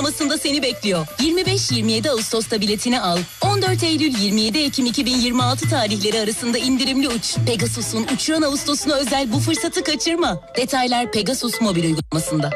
uygulamasında seni bekliyor. 25-27 Ağustos'ta biletini al. 14 Eylül-27 Ekim 2026 tarihleri arasında indirimli uç. Pegasus'un uçuran Ağustos'una özel bu fırsatı kaçırma. Detaylar Pegasus mobil uygulamasında.